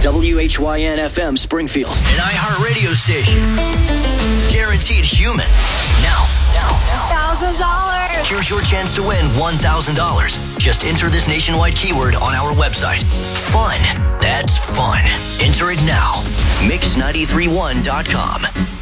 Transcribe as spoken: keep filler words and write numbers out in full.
W H Y N F M Springfield, an iHeartRadio station. Guaranteed human. Now, now, now. one thousand dollars. Here's your chance to win one thousand dollars. Just enter this nationwide keyword on our website. Fun. That's fun. Enter it now. mix nine three one dot com.